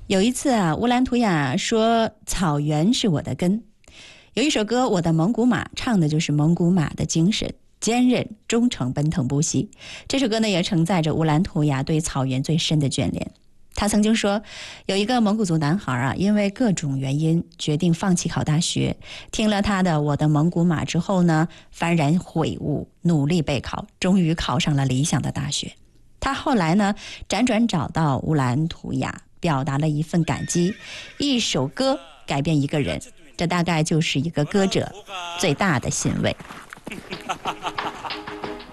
有一次啊，乌兰图雅说草原是我的根。有一首歌《我的蒙古马》，唱的就是蒙古马的精神，坚韧、忠诚、奔腾不息。这首歌呢，也承载着乌兰图雅对草原最深的眷恋。他曾经说，有一个蒙古族男孩啊，因为各种原因决定放弃考大学。听了他的《我的蒙古马》之后呢，幡然悔悟，努力备考，终于考上了理想的大学。他后来呢，辗转找到乌兰图雅，表达了一份感激。一首歌改变一个人，这大概就是一个歌者最大的欣慰。